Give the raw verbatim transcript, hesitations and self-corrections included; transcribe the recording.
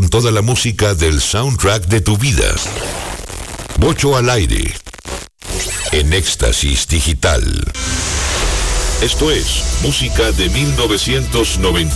con toda la música del soundtrack de tu vida. Bocho al aire. En Éxtasis Digital. Esto es música de mil novecientos noventa